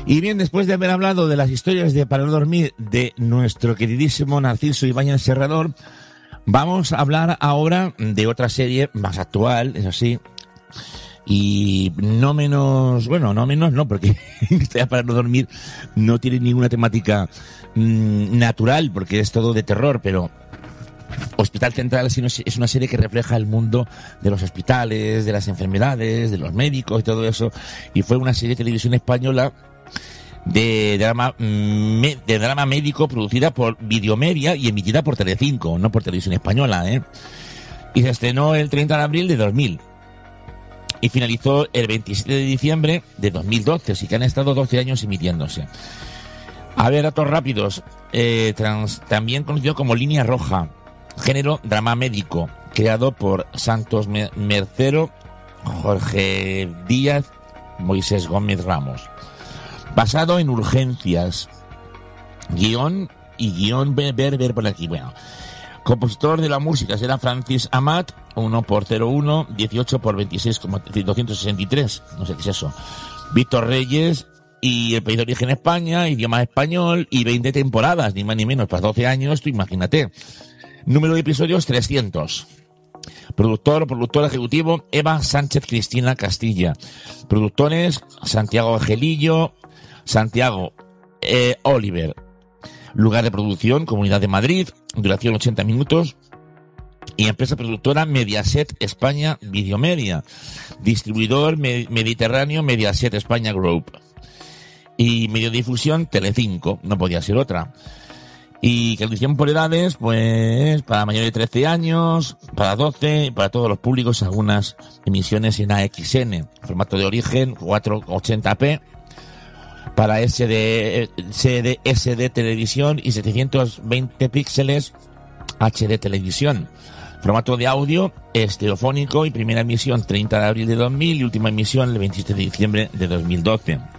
Y bien, después de haber hablado de las historias de para no dormir de nuestro queridísimo Narciso Ibáñez Serrador, vamos a hablar ahora de otra serie más actual, eso sí, y no menos, porque Historia para no dormir no tiene ninguna temática natural, porque es todo de terror, pero Hospital Central es una serie que refleja el mundo de los hospitales, de las enfermedades, de los médicos y todo eso, y fue una serie de televisión española de drama médico producida por Videomedia y emitida por Telecinco, no por Televisión Española, y se estrenó el 30 de abril de 2000 y finalizó el 27 de diciembre de 2012, así que han estado 12 años emitiéndose. A ver, datos rápidos. También conocido como Línea Roja, género drama médico, creado por Santos Mercero, Jorge Díaz, Moisés Gómez Ramos. Basado en Urgencias. Guión ver por aquí. Bueno, compositor de la música será Francis Amat, 1x01, 18x26,263. No sé qué es eso. Víctor Reyes, y el país de origen España, idioma español, y 20 temporadas, ni más ni menos, para 12 años, tú imagínate. Número de episodios 300. Productor ejecutivo Eva Sánchez Cristina Castilla. Productores Santiago Angelillo, Santiago Oliver. Lugar de producción Comunidad de Madrid. Duración 80 minutos. Y empresa productora Mediaset España Videomedia. Distribuidor Mediterráneo Mediaset España Group. Y medio de difusión Telecinco, no podía ser otra. Y calificación por edades, pues para mayores de 13 años, para 12, para todos los públicos, algunas emisiones en AXN, formato de origen 480p, para SD televisión y 720 píxeles HD televisión. Formato de audio estereofónico y primera emisión 30 de abril de 2000 y última emisión el 27 de diciembre de 2012.